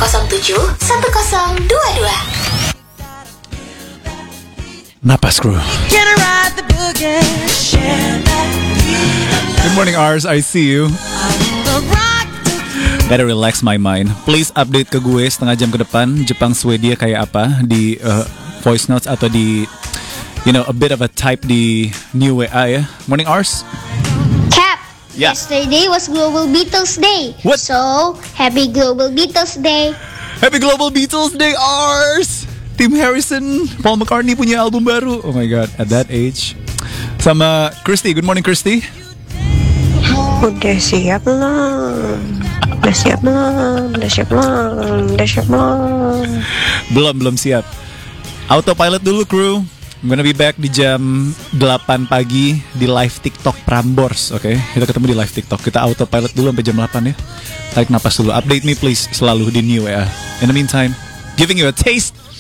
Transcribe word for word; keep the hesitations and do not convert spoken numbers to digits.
nol tujuh satu nol dua dua. Napas Crew. Good morning, Ars. I see you. Better relax my mind. Please update ke gue setengah jam ke depan Jepang Swedia kayak apa di uh, voice notes atau di you know a bit of a type di new W A ya. Morning, Ars. Cap. Yeah. Yesterday was Global Beatles Day. What? So, happy Global Beatles Day. Happy Global Beatles Day, Ars. Tim Harrison, Paul McCartney punya album baru. Oh my god, at that age. Sama Christy. Good morning, Christy. Udah siap belum? Udah siap belum? Udah siap belum? Udah siap belum? Belum, belum siap. Autopilot dulu, crew. I'm gonna be back di jam delapan pagi di live TikTok Prambors, oke? Okay? Kita ketemu di live TikTok. Kita autopilot dulu sampai jam delapan ya. Tarik napas dulu. Update me please selalu di New W A. In the meantime, giving you a taste